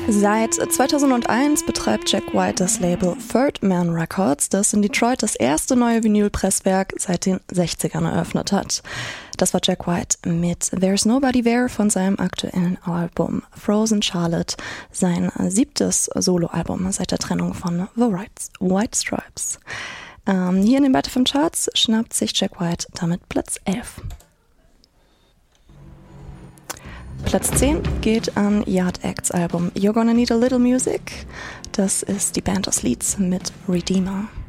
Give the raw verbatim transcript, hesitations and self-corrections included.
Seit zweitausendeins betreibt Jack White das Label Third Man Records, das in Detroit das erste neue Vinylpresswerk seit den sechzigern eröffnet hat. Das war Jack White mit There's Nobody There von seinem aktuellen Album Frozen Charlotte, sein siebtes Soloalbum seit der Trennung von The White Stripes. Ähm, hier in den Battle Charts schnappt sich Jack White damit Platz elf. Platz zehn geht an Yard Acts Album You're Gonna Need a Little Music. Das ist die Band aus Leeds mit Redeemer.